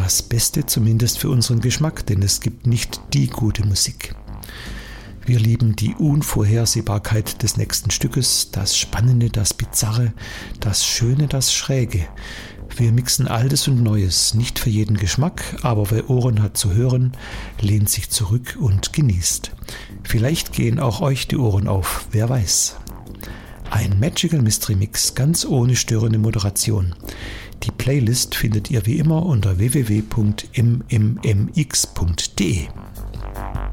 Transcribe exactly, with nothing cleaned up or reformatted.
Das Beste zumindest für unseren Geschmack, denn es gibt nicht die gute Musik. Wir lieben die Unvorhersehbarkeit des nächsten Stückes, das Spannende, das Bizarre, das Schöne, das Schräge. Wir mixen Altes und Neues, nicht für jeden Geschmack, aber wer Ohren hat zu hören, lehnt sich zurück und genießt. Vielleicht gehen auch euch die Ohren auf, wer weiß. Ein Magical Mystery Mix ganz ohne störende Moderation. Die Playlist findet ihr wie immer unter w w w punkt m m m x punkt d e.